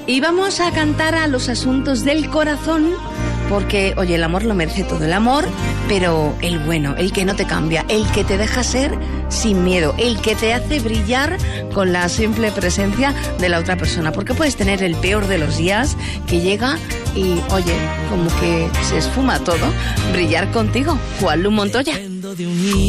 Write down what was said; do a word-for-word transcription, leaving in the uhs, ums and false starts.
Y vamos a cantar a los asuntos del corazón, porque, oye, el amor lo merece todo, el amor, pero el bueno, el que no te cambia, el que te deja ser sin miedo, el que te hace brillar con la simple presencia de la otra persona, porque puedes tener el peor de los días que llega y, oye, como que se esfuma todo, brillar contigo. Juan Lu Montoya.